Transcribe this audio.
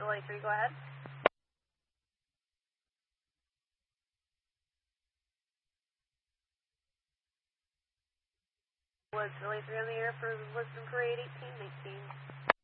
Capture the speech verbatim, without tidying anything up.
Civil three, go ahead. Was Civil three on the air for Lisbon Parade eighteen nineteen?